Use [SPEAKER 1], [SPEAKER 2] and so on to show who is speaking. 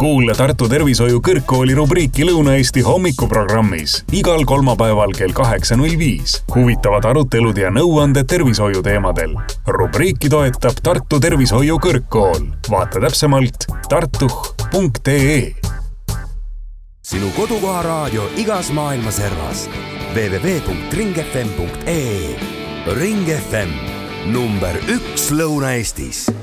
[SPEAKER 1] Kuule Tartu Tervishoiu Kõrgkooli rubriiki Lõuna-Eesti hommikuprogrammis igal kolmapäeval kell 8.05. Huvitavad arutelud ja nõuanded tervishoiu teemadel. Rubriiki toetab Tartu Tervishoiu Kõrgkool. Vaata täpsemalt tartuh.ee.
[SPEAKER 2] Sinu kodukoha raadio igas maailma servas. www.ringfm.ee. Ring FM, number 1 Lõuna-Eestis.